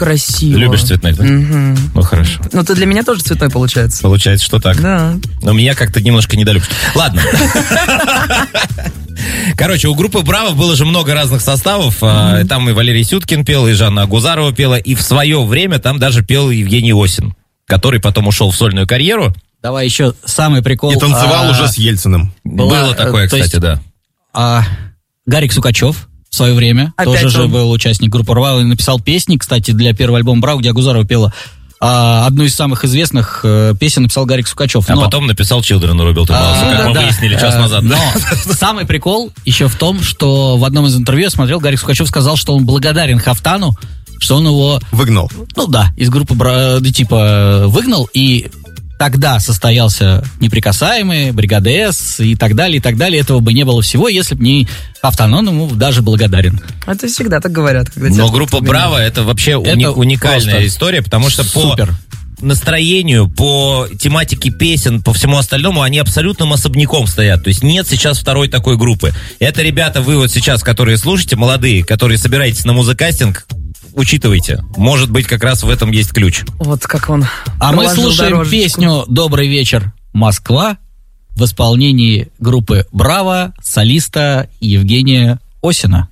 Красиво. Любишь цветных, да? Угу. Ну, хорошо. Ну, ты для меня тоже цветной получается. Получается, что так. Да. Но меня как-то немножко недолюбишь. Ладно. Короче, у группы «Браво» было же много разных составов. Там и Валерий Сюткин пел, и Жанна Агузарова пела, и в свое время там даже пел Евгений Осин, который потом ушел в сольную карьеру. Давай еще самый прикол. И танцевал уже с Ельциным. Было такое, кстати, да. Гарик Сукачев в свое время Опять тоже же он. был участник группы «Браво» и написал песни, кстати, для первого альбома «Браво», где Агузарова пела. Одну из самых известных песен написал Гарик Сукачев. А потом написал Children of Royal House, как мы выяснили час назад. Но самый прикол еще в том, что в одном из интервью я смотрел, Гарик Сукачев сказал, что он благодарен Хафтану, что он его... Выгнал. Ну да, из группы типа выгнал, и тогда состоялся «Неприкасаемый», «Бригада С» и так далее, и так далее. Этого бы не было всего, если бы не Хафтан. Он ему даже благодарен. Это всегда так говорят. Когда Но тебя группа кто-то «Браво» — это вообще уникальная просто история, потому что супер. по настроению, по тематике песен, по всему остальному, они абсолютным особняком стоят. То есть нет сейчас второй такой группы. Это, ребята, вы вот сейчас, которые слушаете, молодые, которые собираетесь на музыкастинг, учитывайте. Может быть, как раз в этом есть ключ. Вот как он. А мы проложил слушаем дорожечку. песню «Добрый вечер, Москва» в исполнении группы «Браво» солиста Евгения Осина.